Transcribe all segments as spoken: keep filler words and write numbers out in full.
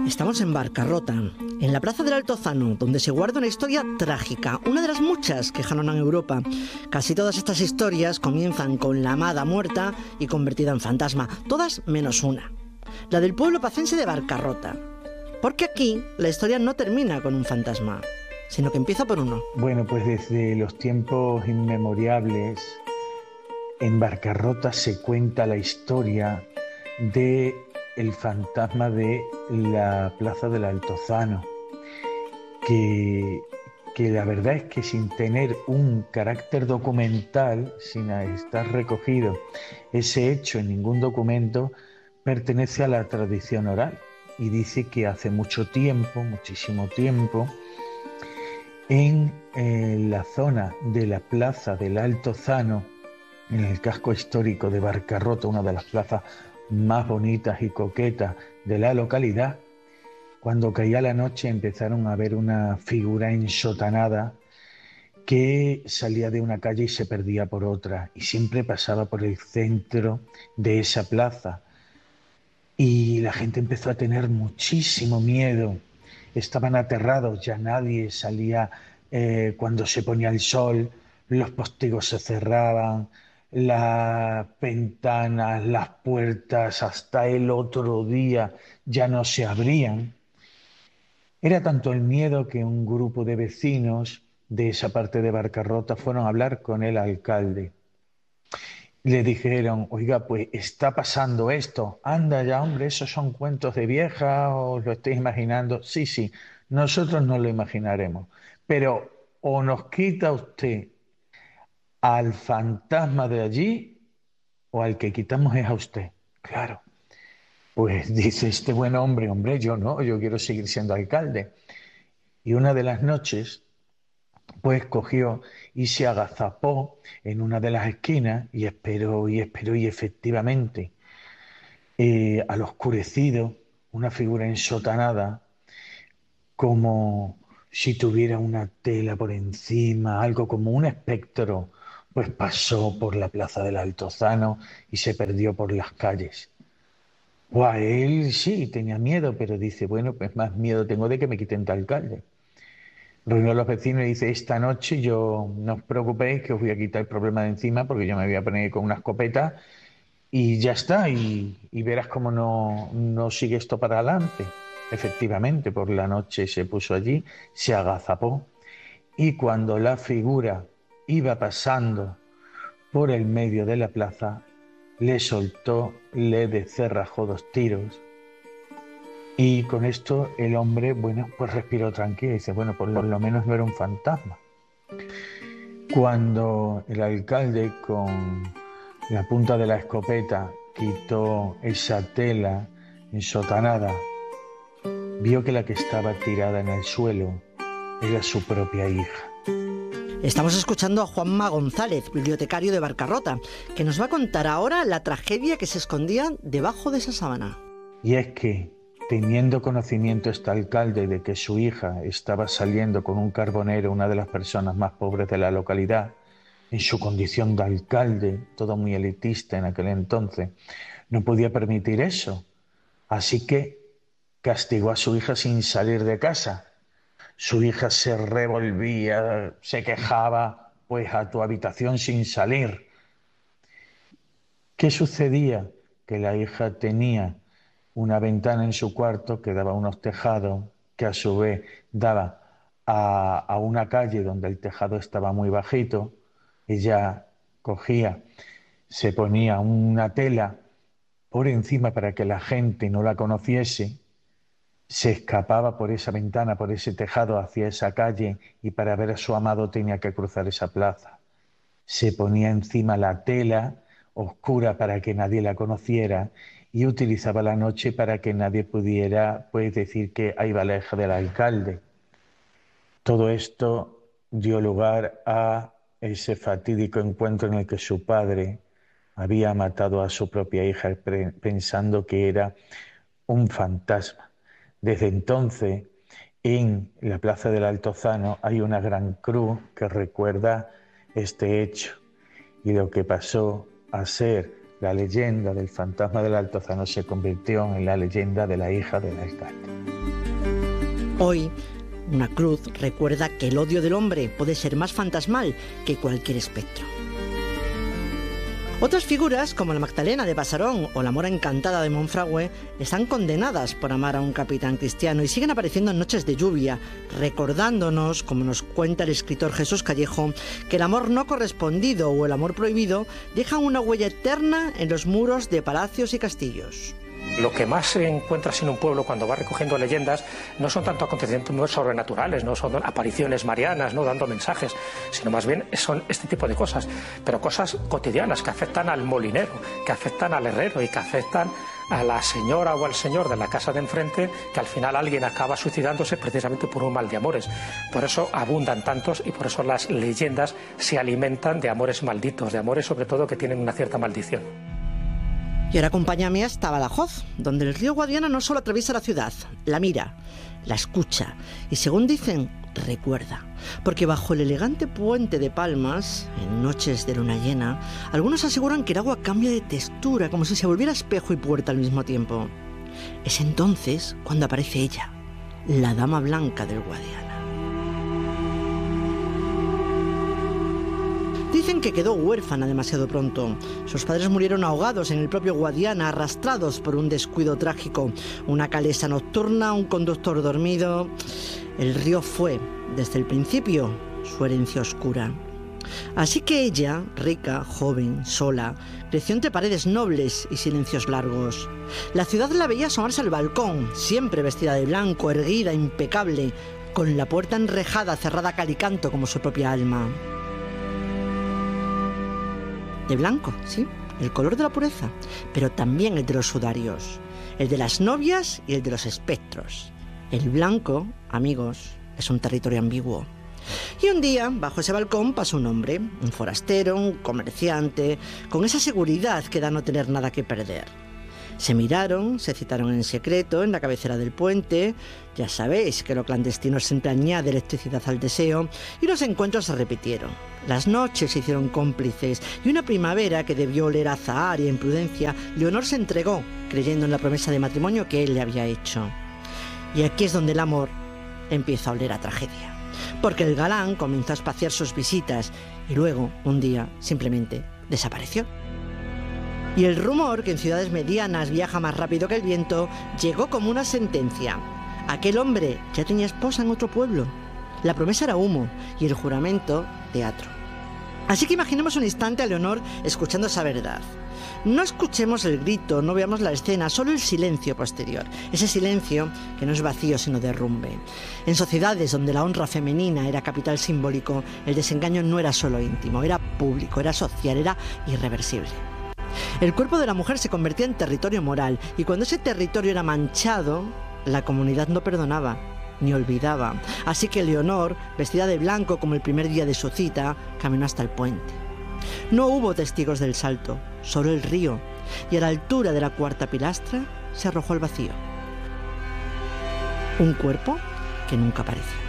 Estamos en Barcarrota, en la plaza del Altozano, donde se guarda una historia trágica, una de las muchas que jalonan Europa. Casi todas estas historias comienzan con la amada muerta y convertida en fantasma, todas menos una, la del pueblo pacense de Barcarrota. Porque aquí la historia no termina con un fantasma, sino que empieza por uno. Bueno, pues desde los tiempos inmemorables, en Barcarrota se cuenta la historia de el fantasma de la plaza del Altozano, que, que la verdad es que sin tener un carácter documental, sin estar recogido ese hecho en ningún documento, pertenece a la tradición oral y dice que hace mucho tiempo, muchísimo tiempo, en eh, la zona de la plaza del Altozano, en el casco histórico de Barcarrota, una de las plazas más bonitas y coquetas de la localidad, cuando caía la noche empezaron a ver una figura ensotanada que salía de una calle y se perdía por otra, y siempre pasaba por el centro de esa plaza. Y la gente empezó a tener muchísimo miedo, estaban aterrados, ya nadie salía eh, cuando se ponía el sol, los postigos se cerraban, las ventanas, las puertas, hasta el otro día ya no se abrían. Era tanto el miedo que un grupo de vecinos de esa parte de Barcarrota fueron a hablar con el alcalde. Le dijeron, oiga, pues está pasando esto. Anda ya, hombre, esos son cuentos de vieja, os lo estáis imaginando. Sí, sí, nosotros no lo imaginaremos. Pero o nos quita usted al fantasma de allí o al que quitamos es a usted. Claro. Pues dice este buen hombre, hombre, yo no, yo quiero seguir siendo alcalde. Y una de las noches, pues cogió y se agazapó en una de las esquinas y esperó y esperó y efectivamente eh, al oscurecido, una figura ensotanada, como si tuviera una tela por encima, algo como un espectro, pues pasó por la plaza del Altozano y se perdió por las calles. Buah, él sí tenía miedo, pero dice, bueno, pues más miedo tengo de que me quiten de alcalde. Reunió a los vecinos y dice, esta noche yo no os preocupéis que os voy a quitar el problema de encima porque yo me voy a poner con una escopeta y ya está, y, y verás cómo no, no sigue esto para adelante. Efectivamente, por la noche se puso allí, se agazapó y cuando la figura iba pasando por el medio de la plaza, le soltó, le descerrajó dos tiros. Y con esto el hombre, bueno, pues respiró tranquilo y dice, bueno, por lo menos no era un fantasma. Cuando el alcalde con la punta de la escopeta quitó esa tela ensotanada, vio que la que estaba tirada en el suelo era su propia hija. Estamos escuchando a Juanma González, bibliotecario de Barcarrota, que nos va a contar ahora la tragedia que se escondía debajo de esa sábana. Y es que, teniendo conocimiento este alcalde de que su hija estaba saliendo con un carbonero, una de las personas más pobres de la localidad, en su condición de alcalde, todo muy elitista en aquel entonces, no podía permitir eso. Así que castigó a su hija sin salir de casa. Su hija se revolvía, se quejaba, pues a tu habitación sin salir. ¿Qué sucedía? Que la hija tenía una ventana en su cuarto que daba a unos tejados, que a su vez daba a, a una calle donde el tejado estaba muy bajito. Ella cogía, se ponía una tela por encima para que la gente no la conociese, se escapaba por esa ventana, por ese tejado hacia esa calle y para ver a su amado tenía que cruzar esa plaza. Se ponía encima la tela oscura para que nadie la conociera y utilizaba la noche para que nadie pudiera, pues, decir que ahí va la hija del alcalde. Todo esto dio lugar a ese fatídico encuentro en el que su padre había matado a su propia hija pensando que era un fantasma. Desde entonces, en la plaza del Altozano hay una gran cruz que recuerda este hecho y lo que pasó a ser La leyenda del fantasma del Altozano se convirtió en la leyenda de la hija del alcalde. Hoy, una cruz recuerda que el odio del hombre puede ser más fantasmal que cualquier espectro. Otras figuras, como la Magdalena de Basarón o la Mora Encantada de Monfragüe, están condenadas por amar a un capitán cristiano y siguen apareciendo en noches de lluvia, recordándonos, como nos cuenta el escritor Jesús Callejo, que el amor no correspondido o el amor prohibido dejan una huella eterna en los muros de palacios y castillos. Lo que más se encuentra en un pueblo cuando va recogiendo leyendas no son tanto acontecimientos sobrenaturales, no son apariciones marianas, no dando mensajes, sino más bien son este tipo de cosas, pero cosas cotidianas que afectan al molinero, que afectan al herrero y que afectan a la señora o al señor de la casa de enfrente, que al final alguien acaba suicidándose precisamente por un mal de amores. Por eso abundan tantos y por eso las leyendas se alimentan de amores malditos, de amores sobre todo que tienen una cierta maldición. Y ahora acompáñame hasta Badajoz, donde el río Guadiana no solo atraviesa la ciudad, la mira, la escucha y, según dicen, recuerda. Porque bajo el elegante puente de palmas, en noches de luna llena, algunos aseguran que el agua cambia de textura, como si se volviera espejo y puerta al mismo tiempo. Es entonces cuando aparece ella, la Dama Blanca del Guadiana. Dicen que quedó huérfana demasiado pronto. Sus padres murieron ahogados en el propio Guadiana, arrastrados por un descuido trágico. Una calesa nocturna, un conductor dormido. El río fue, desde el principio, su herencia oscura. Así que ella, rica, joven, sola, creció entre paredes nobles y silencios largos. La ciudad la veía asomarse al balcón, siempre vestida de blanco, erguida, impecable, con la puerta enrejada, cerrada a cal y canto como su propia alma. De blanco, sí, el color de la pureza, pero también el de los sudarios, el de las novias y el de los espectros. El blanco, amigos, es un territorio ambiguo. Y un día, bajo ese balcón, pasó un hombre, un forastero, un comerciante, con esa seguridad que da no tener nada que perder. Se miraron, se citaron en secreto en la cabecera del puente. Ya sabéis que lo clandestino siempre añade electricidad al deseo. Y los encuentros se repitieron. Las noches se hicieron cómplices. Y una primavera que debió oler a azahar y a imprudencia, Leonor se entregó, creyendo en la promesa de matrimonio que él le había hecho. Y aquí es donde el amor empieza a oler a tragedia. Porque el galán comenzó a espaciar sus visitas y luego, un día, simplemente desapareció. Y el rumor, que en ciudades medianas viaja más rápido que el viento, llegó como una sentencia. Aquel hombre ya tenía esposa en otro pueblo. La promesa era humo y el juramento, teatro. Así que imaginemos un instante a Leonor escuchando esa verdad. No escuchemos el grito, no veamos la escena, solo el silencio posterior. Ese silencio que no es vacío sino derrumbe. En sociedades donde la honra femenina era capital simbólico, el desengaño no era solo íntimo, era público, era social, era irreversible. El cuerpo de la mujer se convertía en territorio moral y cuando ese territorio era manchado, la comunidad no perdonaba ni olvidaba. Así que Leonor, vestida de blanco como el primer día de su cita, caminó hasta el puente. No hubo testigos del salto, solo el río, y a la altura de la cuarta pilastra se arrojó al vacío. Un cuerpo que nunca apareció.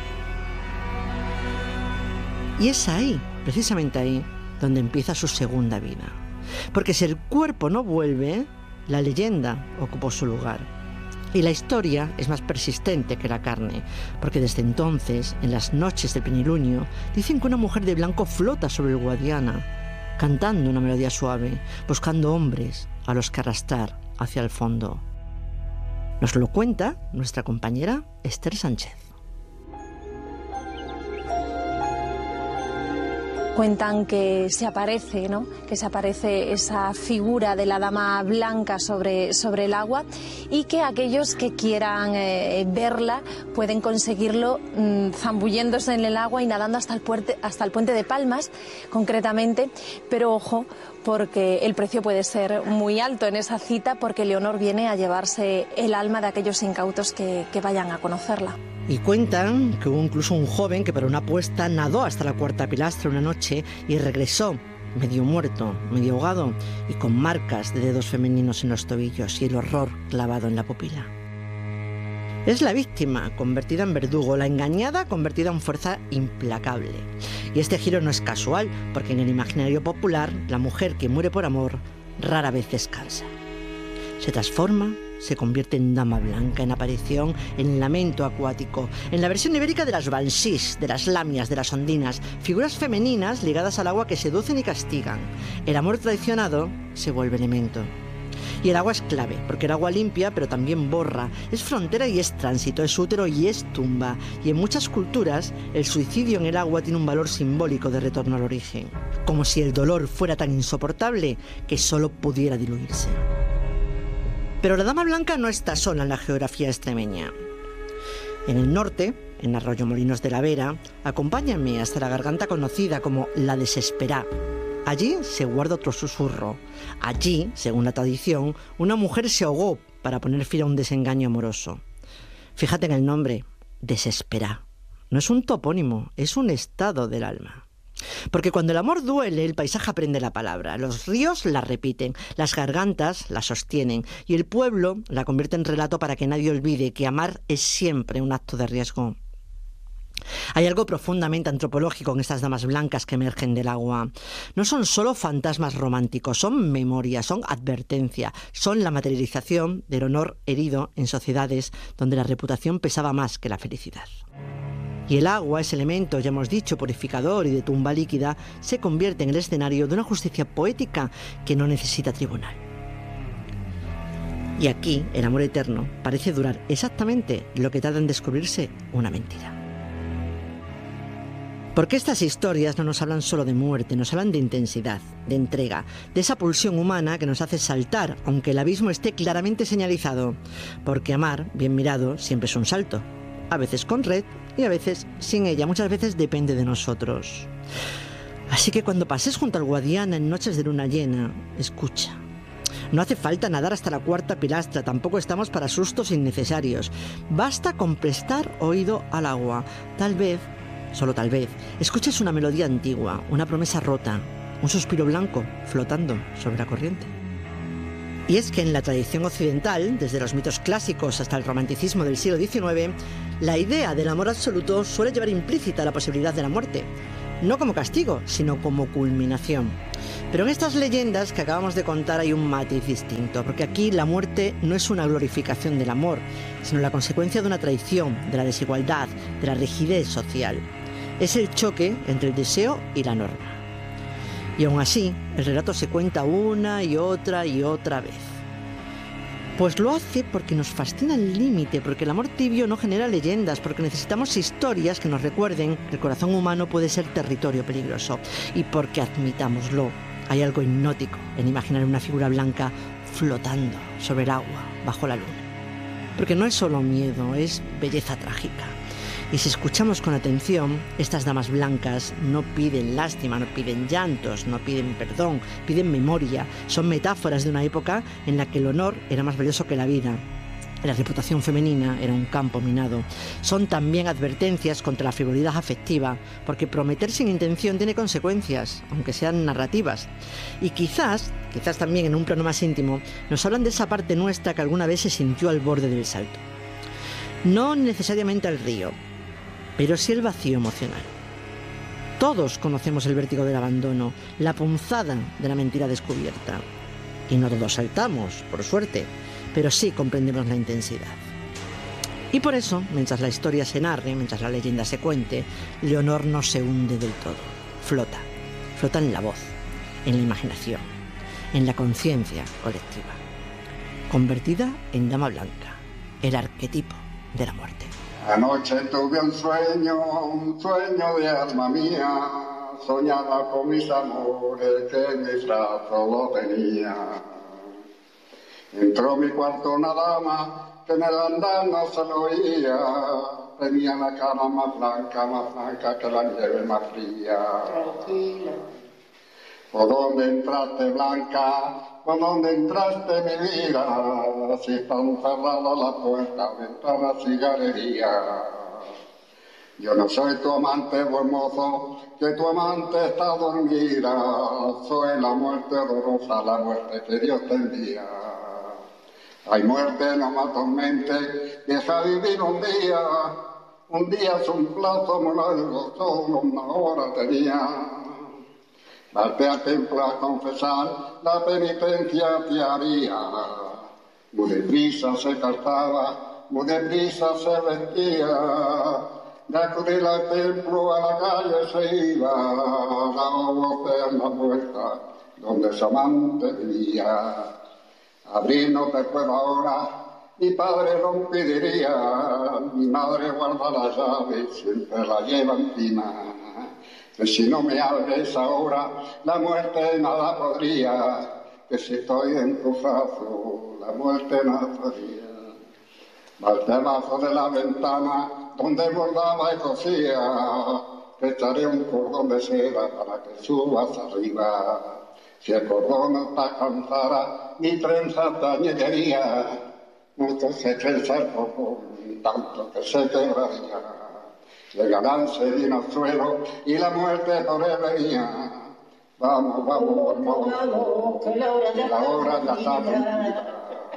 Y es ahí, precisamente ahí, donde empieza su segunda vida. Porque si el cuerpo no vuelve, la leyenda ocupó su lugar. Y la historia es más persistente que la carne, porque desde entonces, en las noches de plenilunio, dicen que una mujer de blanco flota sobre el Guadiana, cantando una melodía suave, buscando hombres a los que arrastrar hacia el fondo. Nos lo cuenta nuestra compañera Esther Sánchez. Cuentan que se aparece, ¿no? que se aparece esa figura de la dama blanca sobre, sobre el agua y que aquellos que quieran eh, verla pueden conseguirlo mmm, zambulléndose en el agua y nadando hasta el, puente, hasta el puente de Palmas, concretamente. Pero ojo, porque el precio puede ser muy alto en esa cita, porque Leonor viene a llevarse el alma de aquellos incautos que, que vayan a conocerla. Y cuentan que hubo incluso un joven que para una apuesta nadó hasta la cuarta pilastra una noche y regresó medio muerto, medio ahogado y con marcas de dedos femeninos en los tobillos y el horror clavado en la pupila. Es la víctima convertida en verdugo, la engañada convertida en fuerza implacable. Y este giro no es casual, porque en el imaginario popular, la mujer que muere por amor rara vez descansa. Se transforma, se convierte en dama blanca, en aparición, en lamento acuático, en la versión ibérica de las bansís, de las lamias, de las ondinas, figuras femeninas ligadas al agua que seducen y castigan. El amor traicionado se vuelve elemento. Y el agua es clave, porque el agua limpia, pero también borra. Es frontera y es tránsito, es útero y es tumba. Y en muchas culturas, el suicidio en el agua tiene un valor simbólico de retorno al origen. Como si el dolor fuera tan insoportable que solo pudiera diluirse. Pero la dama blanca no está sola en la geografía extremeña. En el norte, en Arroyomolinos de la Vera, acompáñame hasta la garganta conocida como La Desesperá. Allí se guarda otro susurro. Allí, según la tradición, una mujer se ahogó para poner fin a un desengaño amoroso. Fíjate en el nombre, Desesperá. No es un topónimo, es un estado del alma. Porque cuando el amor duele, el paisaje aprende la palabra. Los ríos la repiten, las gargantas la sostienen y el pueblo la convierte en relato para que nadie olvide que amar es siempre un acto de riesgo. Hay algo profundamente antropológico en estas damas blancas que emergen del agua. No son solo fantasmas románticos, son memoria, son advertencia, son la materialización del honor herido en sociedades donde la reputación pesaba más que la felicidad. Y el agua, ese elemento, ya hemos dicho, purificador y de tumba líquida, se convierte en el escenario de una justicia poética que no necesita tribunal. Y aquí, el amor eterno parece durar exactamente lo que tarda en descubrirse una mentira. Porque estas historias no nos hablan solo de muerte, nos hablan de intensidad, de entrega, de esa pulsión humana que nos hace saltar, aunque el abismo esté claramente señalizado. Porque amar, bien mirado, siempre es un salto. A veces con red y a veces sin ella. Muchas veces depende de nosotros. Así que cuando pases junto al Guadiana en noches de luna llena, escucha. No hace falta nadar hasta la cuarta pilastra, tampoco estamos para sustos innecesarios. Basta con prestar oído al agua. Tal vez, solo tal vez, escuches una melodía antigua, una promesa rota, un suspiro blanco flotando sobre la corriente. Y es que en la tradición occidental, desde los mitos clásicos hasta el romanticismo del siglo diecinueve, la idea del amor absoluto suele llevar implícita la posibilidad de la muerte. No como castigo, sino como culminación. Pero en estas leyendas que acabamos de contar hay un matiz distinto, porque aquí la muerte no es una glorificación del amor, sino la consecuencia de una traición, de la desigualdad, de la rigidez social. Es el choque entre el deseo y la norma. Y aún así, el relato se cuenta una y otra y otra vez. Pues lo hace porque nos fascina el límite, porque el amor tibio no genera leyendas, porque necesitamos historias que nos recuerden que el corazón humano puede ser territorio peligroso. Y porque, admitámoslo, hay algo hipnótico en imaginar una figura blanca flotando sobre el agua, bajo la luna. Porque no es solo miedo, es belleza trágica. Y si escuchamos con atención, estas damas blancas no piden lástima, no piden llantos, no piden perdón, piden memoria. Son metáforas de una época en la que el honor era más valioso que la vida. La reputación femenina era un campo minado. Son también advertencias contra la frivolidad afectiva, porque prometer sin intención tiene consecuencias, aunque sean narrativas. Y quizás, quizás también en un plano más íntimo, nos hablan de esa parte nuestra que alguna vez se sintió al borde del salto. No necesariamente al río, pero sí el vacío emocional. Todos conocemos el vértigo del abandono, la punzada de la mentira descubierta. Y no todos saltamos, por suerte, pero sí comprendemos la intensidad. Y por eso, mientras la historia se narre, mientras la leyenda se cuente, Leonor no se hunde del todo. Flota. Flota en la voz, en la imaginación, en la conciencia colectiva. Convertida en dama blanca, el arquetipo de la muerte. Anoche tuve un sueño, un sueño de alma mía, soñaba con mis amores que en mis brazos lo tenía. Entró a mi cuarto una dama que en el andar no se lo oía, tenía la cara más blanca, más blanca que la nieve más fría. Tranquila. ¿Por dónde entraste, Blanca? ¿Por dónde entraste, mi vida? Si están cerradas las puertas, ventanas y galerías. Yo no soy tu amante, buen mozo, que tu amante está dormida. Soy la muerte dolorosa, la muerte que Dios te envía. Hay muerte, no me atormente, deja vivir un día. Un día es un plazo muy largo, solo una hora tenía. Varte al templo a confesar, la penitencia te haría. Muy deprisa se calzaba, muy deprisa se vestía. De acudir al templo a la calle se iba, daba voces en la puerta donde su amante vivía. Abrir no te puedo ahora, mi padre lo pediría, mi madre guarda la llave, siempre la lleva encima. Que si no me abres ahora, la muerte nada podría, que si estoy en tu brazo, la muerte nada podría. Al debajo de la ventana, donde bordaba y cosía, te echaré un cordón de seda para que subas arriba. Si el cordón no te alcanzara, mi trenza te añadiría, mucho se trenza el cordón, tanto que se quebraría. Llegarán se vino al suelo y la muerte por él venía. Vamos, vamos, vamos, vamos, que la hora ya está cumplida.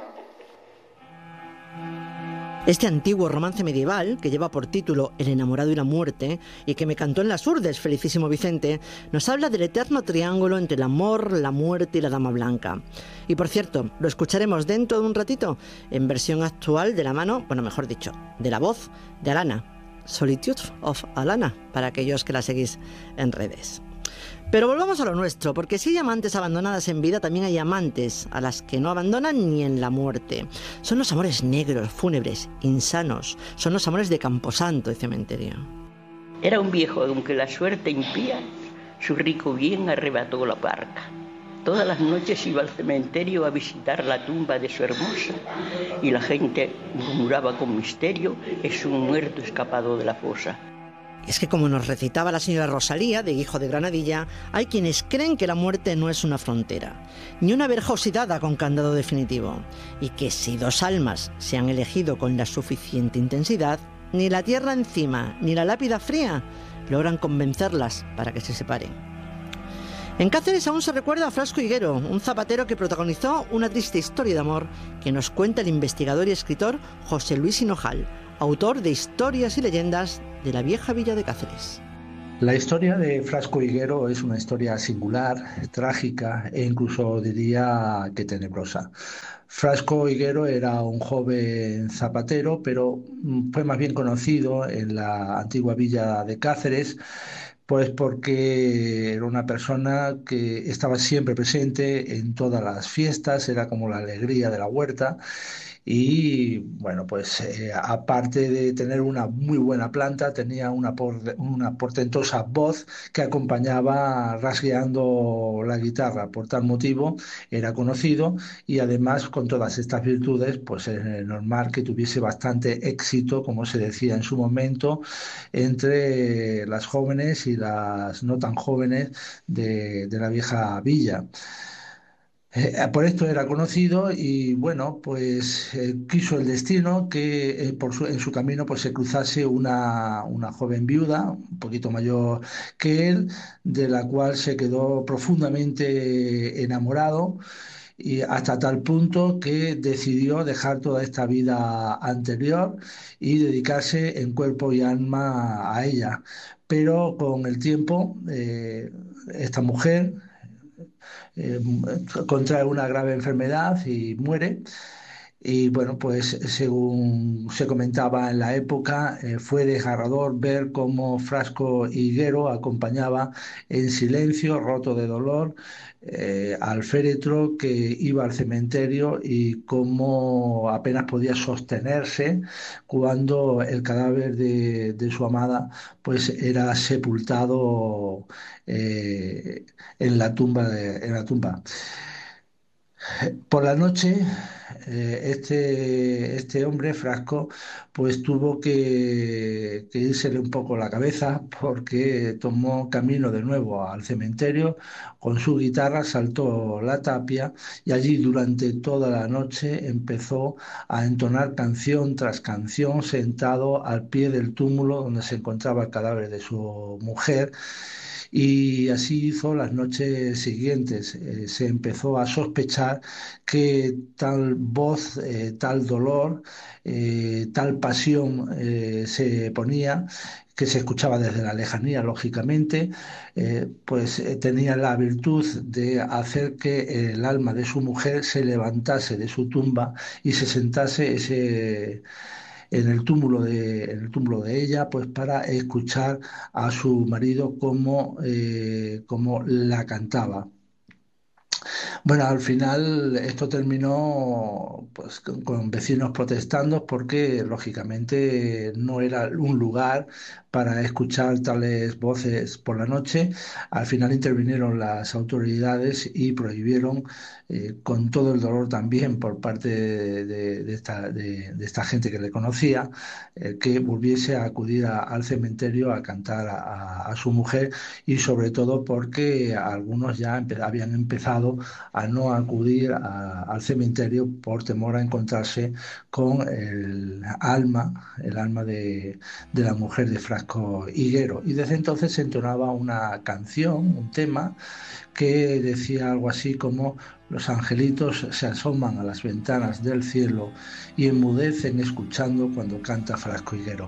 Este antiguo romance medieval, que lleva por título El enamorado y la muerte, y que me cantó en las urdes felicísimo Vicente, nos habla del eterno triángulo entre el amor, la muerte y la dama blanca. Y por cierto, lo escucharemos dentro de un ratito, en versión actual de la mano, bueno, mejor dicho, de la voz de Alana. Solitude of Alana, para aquellos que la seguís en redes. Pero volvamos a lo nuestro, porque si hay amantes abandonadas en vida, también hay amantes a las que no abandonan ni en la muerte. Son los amores negros, fúnebres, insanos. Son los amores de camposanto y cementerio. Era un viejo, aunque la suerte impía, su rico bien arrebató la barca. Todas las noches iba al cementerio a visitar la tumba de su hermosa, y la gente murmuraba con misterio: es un muerto escapado de la fosa. Y es que, como nos recitaba la señora Rosalía, de Hijo de Granadilla, hay quienes creen que la muerte no es una frontera, ni una verja oxidada con candado definitivo, y que si dos almas se han elegido con la suficiente intensidad, ni la tierra encima ni la lápida fría logran convencerlas para que se separen. En Cáceres aún se recuerda a Frasco Higuero, un zapatero que protagonizó una triste historia de amor que nos cuenta el investigador y escritor José Luis Hinojal, autor de Historias y leyendas de la vieja villa de Cáceres. La historia de Frasco Higuero es una historia singular, trágica e incluso diría que tenebrosa. Frasco Higuero era un joven zapatero, pero fue más bien conocido en la antigua villa de Cáceres, pues porque era una persona que estaba siempre presente en todas las fiestas, era como la alegría de la huerta. Y bueno, pues eh, aparte de tener una muy buena planta, tenía una, por, una portentosa voz que acompañaba rasgueando la guitarra. Por tal motivo era conocido, y además con todas estas virtudes pues es normal que tuviese bastante éxito, como se decía en su momento, entre las jóvenes y las no tan jóvenes de, de la vieja villa. Eh, por esto era conocido y bueno, pues eh, quiso el destino que eh, por su, en su camino pues se cruzase una, una joven viuda, un poquito mayor que él, de la cual se quedó profundamente enamorado, y hasta tal punto que decidió dejar toda esta vida anterior y dedicarse en cuerpo y alma a ella. Pero con el tiempo, eh, esta mujer eh, contrae una grave enfermedad y muere. Y bueno, pues según se comentaba en la época, eh, fue desgarrador ver cómo Frasco Higuero acompañaba en silencio, roto de dolor, eh, al féretro que iba al cementerio, y cómo apenas podía sostenerse cuando el cadáver de, de su amada pues era sepultado eh, en la tumba de, en la tumba. Por la noche, eh, este, este hombre, Frasco, pues tuvo que, que írsele un poco la cabeza, porque tomó camino de nuevo al cementerio con su guitarra, saltó la tapia y allí durante toda la noche empezó a entonar canción tras canción, sentado al pie del túmulo donde se encontraba el cadáver de su mujer. Y así hizo las noches siguientes. Eh, se empezó a sospechar que tal voz, eh, tal dolor, eh, tal pasión eh, se ponía, que se escuchaba desde la lejanía, lógicamente, eh, pues eh, tenía la virtud de hacer que el alma de su mujer se levantase de su tumba y se sentase ese, en el túmulo de, en el túmulo de ella, pues para escuchar a su marido cómo, eh, cómo la cantaba. Bueno, al final esto terminó pues con, con vecinos protestando porque lógicamente no era un lugar para escuchar tales voces por la noche. Al final intervinieron las autoridades y prohibieron, eh, con todo el dolor también por parte de, de- de esta, de- de esta gente que le conocía, eh, que volviese a acudir a- al cementerio a cantar a, a- a su mujer, y sobre todo porque algunos ya empe- habían empezado a no acudir a- al cementerio por temor a encontrarse con el alma, el alma de, de la mujer de Frasco Higuero. Y desde entonces se entonaba una canción, un tema, que decía algo así como: los angelitos se asoman a las ventanas del cielo y enmudecen escuchando cuando canta Frasco Higuero.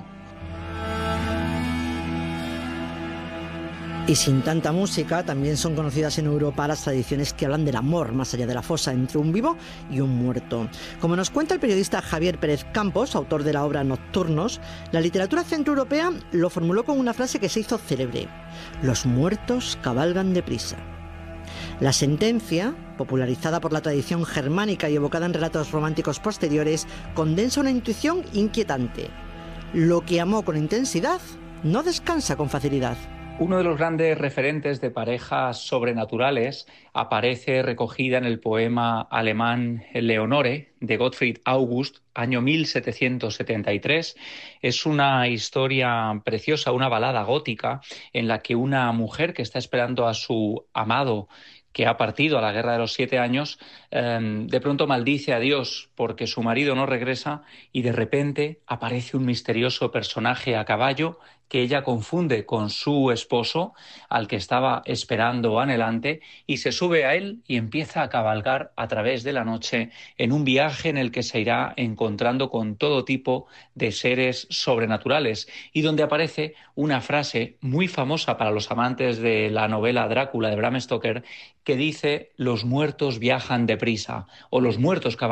Y sin tanta música, también son conocidas en Europa las tradiciones que hablan del amor más allá de la fosa entre un vivo y un muerto. Como nos cuenta el periodista Javier Pérez Campos, autor de la obra Nocturnos, la literatura centroeuropea lo formuló con una frase que se hizo célebre: los muertos cabalgan deprisa. La sentencia, popularizada por la tradición germánica y evocada en relatos románticos posteriores, condensa una intuición inquietante. Lo que amó con intensidad no descansa con facilidad. Uno de los grandes referentes de parejas sobrenaturales aparece recogida en el poema alemán Leonore de Gottfried August, año mil setecientos setenta y tres. Es una historia preciosa, una balada gótica en la que una mujer que está esperando a su amado, que ha partido a la guerra de los siete años, eh, de pronto maldice a Dios porque su marido no regresa, y de repente aparece un misterioso personaje a caballo que ella confunde con su esposo, al que estaba esperando anhelante, y se sube a él y empieza a cabalgar a través de la noche en un viaje en el que se irá encontrando con todo tipo de seres sobrenaturales, y donde aparece una frase muy famosa para los amantes de la novela Drácula de Bram Stoker, que dice: los muertos viajan deprisa, o los muertos cabalgan